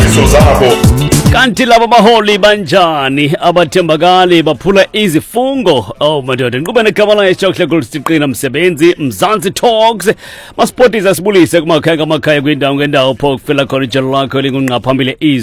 izifiso zabo. Kanti laba baholi banjani abathembakali baphula izifungo? Oh madoda, ngiqhubeka negama la eShokhle Goldstiqina Msebenzi Mzansi Talks. Masportisa sibulise kumakhaya kwindawo pho kufela khona ijelo lakho lingunqa phambili